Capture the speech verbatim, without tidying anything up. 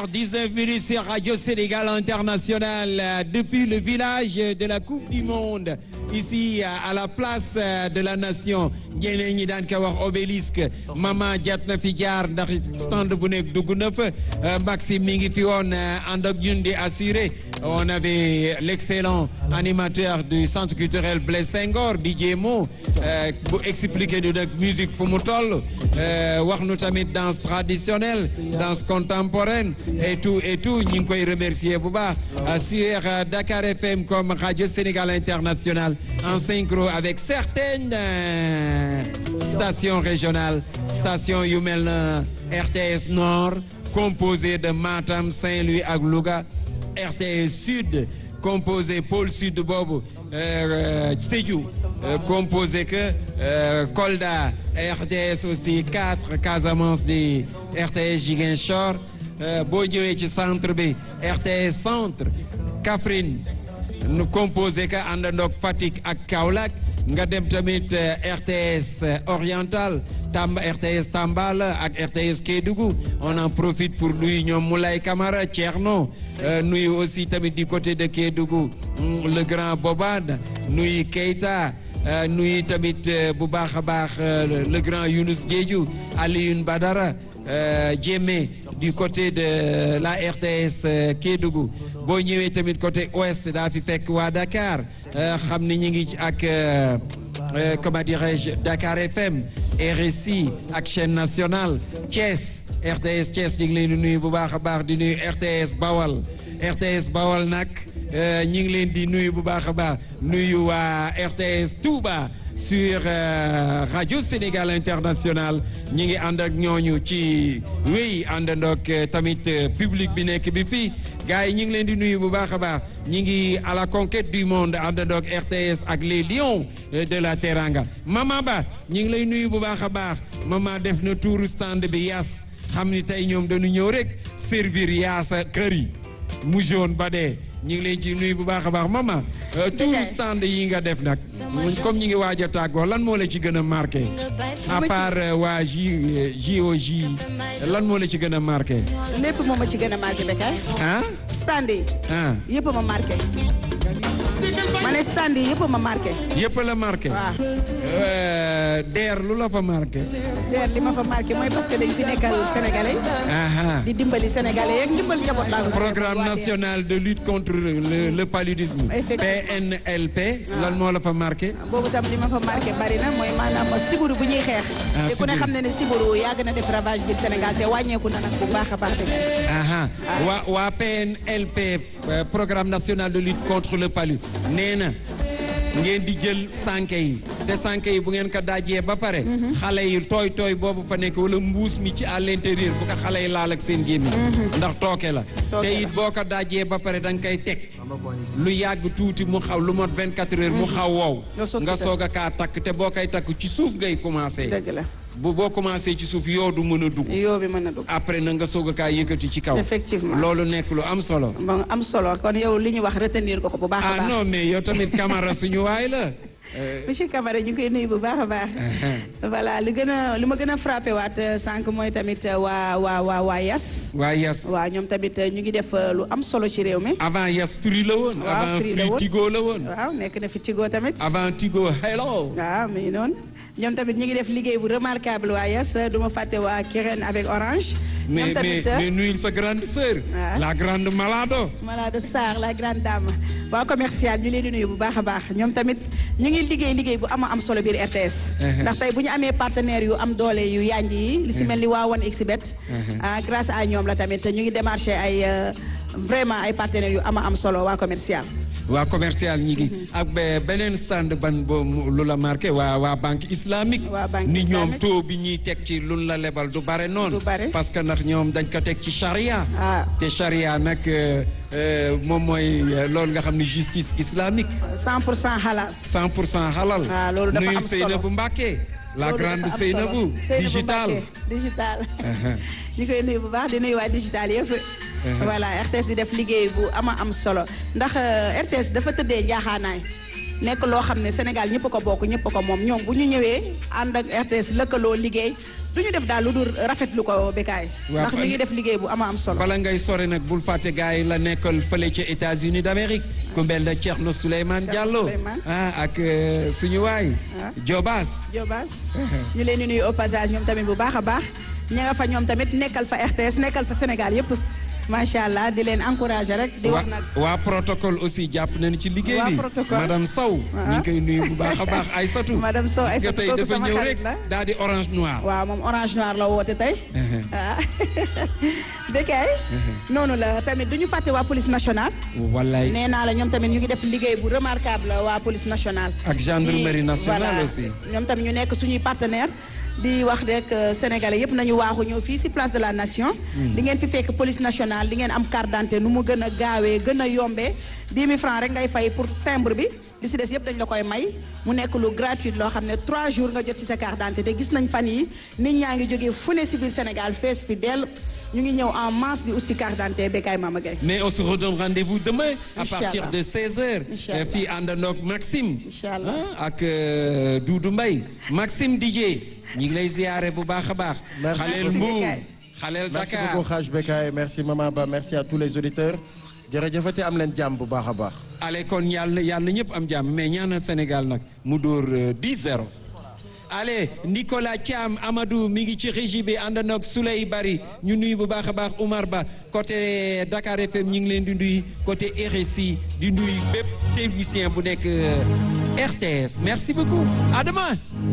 heures dix-neuf minutes sur Radio Sénégal International depuis le village de la Coupe du Monde ici à la place de la Nation ñeneen ñi daan ko wax obélisque Mama jat na fi jaar ndax stand bu nekk dugg na fa Maxime mi ngi fi woon ànd ak ñun di assuré on avait l'excellent animateur du centre culturel Blaise Senghor D J Mo bu expliqué du nag musique fu mu toll wax nu tamit danse traditionnelle danse contemporaine et tout et tout ñu ngi koy remercier bu baax sur Dakar F M comme Radio Sénégal International en synchro avec certaines stations régionales stations yu mel na R T S Nord composé de Matam Saint-Louis ak Louga R T S Sud composé pôle sud boobu Sédhiou composé que Kolda R T S aussi quatre Casamance di R T S Ziguinchor boo ñëwee ci centre bi R T S centre Kaffrine nu composé que àndandoog Fatick ak Kaolack nga dem tamit R T S oriental Tamba R T S Tamba la ak R T S Kédougou on en profite pour nuyu ñoom Moulay Camara Thierno nuyu aussi tamit du côté de Kédougou le grand Bobad nuyu Keita nuyu tamit bu baax a baax le grand Younous Diédhiou Alioune Badara Diémé du côté de la R T S Kédougou boo ñëwee tamit côté ouest daa fi fekk waa Dakar xam ni ñu ngi ak comment dirais-je Dakar F M R S I ak chaîne nationale Thiès R T S Thiès ñu ngi leen di nuyu bu baax a baax di nuyu R T S Bawal R T S Bawal nag ñu ngi leen di nuyu bu baax a baax nuyu waa R T S Touba sur euh, Radio Sénégal International ñi ngi ànd ak ñooñu ci wéy àndandoog tamit public bi nekk bi fii gars yi ñu ngi leen di nuyu bu baax a baax ñi ngi à la conquête du monde àndandoog R T S ak les lions de la Teranga Mama Ba ñu ngi lay nuyu bu baax a baax Mama def na tour stand bi yaas xam ni tey ñoom dañu ñëw rek servir yaasa kër yi mu jaune ba dee ñu ngi leen ci nuyu bu baax a baax Mama tour stand yi nga def nag comme ñi ngi waaj a tàggoo lan moo la ci gën a marqué à part waa J J O J lan moo la ci gën a marqué lépp moo ma ci gën a marqué Bekay ah stand yi ah yëpp ma marqué ma ne stand yi yëpp ma marqué yëpp la marqué waaw deer lu la fa marqué deer li ma fa marqué mooy parce que dañ fi nekkal sénégalais aha di dimbali sénégalais yeeg dimbal njaboot laa programme national de lutte contre le, le paludisme P N L P lan moo la fa marqué boobu tam li ma fa marqué bari na mooy maanaam sibiru bu ñuy xeex te ku ne xam ne ne sibiru yàgg na def ravage biir Sénégal te wàññeeku na nag bu baax a baax de aha waa waa P N L P programme national de lutte contre le palu nee na ngeen di jël sànke yi te sànke yi bu ngeen ko dajee ba pare xale yi tooy tooy boobu fa nekk wala mbuus mi ci à l'intérieur bu ko xale yi laal ak seen gémmiñ ndax tooke la te it boo ko dajee ba pare da nga koy teg lu yàgg tuuti mu xaw lu mot vingt-quatre heures mu xaw wow nga soog a kaa takk te boo koy takk ci suuf ngay commencé dëgg la bu boo commencé ci suuf yoo du mën a dugg yoo bi mën a dugg après na nga soog a kaa yëkkati ci kaw effectivement loolu nekk lu am solo bon am solo kon yow li ñu wax retenir ko ko bu baax a baax ah non mais yow tamit Camara suñu waay la monsieur Camara ñu ngi koy nuyu bu baax a baax voilà lu gën a lu ma gën a frappé waat sànq mooy tamit waa waa waa waa Yas waa Yas waaw ñoom tamit ñu ngi def lu am solo ci réew mi avant Yas Free la woon avant Free Tigo la woon waaw nekk na fi Tigo tamit avant Tigo hello waaw mais noonu ñoom tamit ñu ngi def liggéey bu remarquable waa Yas du ma fàtte waa Kirène avec Orange mais mais mais nuyul sa grande sœur la grande Malado Malado Sarr la grande dame waa commercial ñu leen di nuyu bu baax a baax ñoom tamit ñu ngi liggéey liggéey bu ama am solo biir R T S ndax tey bu ñu amee partenaires yu am doole yu yanj yi li si mel ni waa one xbet ah grâce à ñoom la tamit ñu ngi démarché ay vraiment ay partenaires yu ama am solo waa commercial waa commercial ñi ngi ak beneen stand ban boobu lu la marqué waa waa banque islamique ni ñoom taux bi ñuy teg ci luñ la lebal du bare noonu parce que ndax ñoom dañ ko teg ci charia te charia nag moom mooy loolu nga xam ne justice islamique cent pour cent halal cent pour cent halal loolu dafa am nuyu Seynabou Mbacké la grande Seynabou digital digital ñu koy nuyu bu baax di nuyu waa digital yëpp voilà R T S di def liggéey bu ama am solo ndax R T S dafa tëddee njaaxaanaay nekk loo xam ne Sénégal ñëpp ko bokk ñëpp ko moom ñoom bu ñu ñëwee ànd ak R T S lëkkaloo liggéey du ñu def daal lu dul rafetlu ko Bécaye ndax ñu ngi def liggéey bu ama am solo. bala ngay sore nag bul fàtte gars yi la nekkal fële ca États-Unis d'Amérique ku mel ne Thierno Souleymane Diallo ah ak suñu waay Jobaas Jobaas ñu leen di nuyu au passage ñoom tamit bu baax a baax ña nga fa ñoom tamit nekkal fa R T S nekkal fa Sénégal yëpp macha allah di leen encourager rek. di wax nag waa protocole aussi jàpp nañu ci liggéey bi. madame Sow. ñu ngi koy nuyu bu baax a baax Aïssatou. madame Sow Aïssatou kooku sama xarit la daal di orange noir. waaw moom orange noir la woote tey. Bécaye. noonu la tamit du ñu fàtte waa police nationale. wallaay nee naa la ñoom tamit ñu ngi def liggéey bu remarquable waa police nationale. ak gendarmerie nationale aussi. ñoom tamit ñu nekk suñuy partenaire di wax rek sénégalais yëpp nañu waaxu ñëw fii ci place de la nation. di ngeen fi fekk police nationale di ngeen am carte d'identité nu mu gën a gaawee gën a yombee dix mille francs rek ngay fay pour timbre bi li ci des yëpp dañ la koy may mu nekk lu gratuit loo xam ne trois jours nga jot ci sa carte d'identité gis nañ fan yi nit ñaa ngi jógee fu ne ci biir Sénégal fees fi dell ñu ngi ñëw en masse di aussi carte d'identité Bécaye Mama Gueye. mais on se redonne rendez-vous demain. à Inch'Allah. partir de seize heures. Inch'Allah. fii àndandoog Maxime. Inch'Allah. ak Doudou Mbaye Maxime Didier ñu ngi lay ziyaare bu baax a baax. Merci. Xaleel Merci, Mbour Bécaye. Xaleel merci Dakar. beaucoup Hadj Bécaye merci Mama Ba merci à tous les auditeurs jërëjëfati am leen jàmm bu baax a baax. allez kon yàlla yàlla ñëpp am jàmm mais ñaanal Sénégal nag mu dóor dix zéro. allez Nicolas Thiam Amadou mi ngi ci régie bi àndandoo ak Souley Bari ñu nuyu bu baax a baax Oumar Ba côté Dakar F M ñu ngi leen di nuyu côté R S I di nuyu bépp technicien bu nekk R T S merci beaucoup à demain.